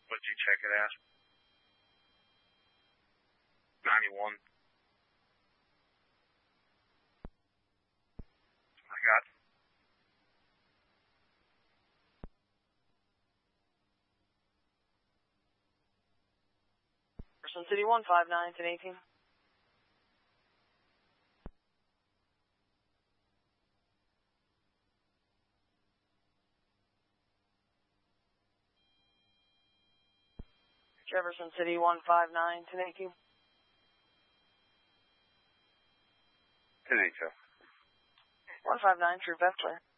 What'd you check it as? 91. I got Person City 159 to 18. Jefferson City 159 to 18. 10-8, 159, true, back clear.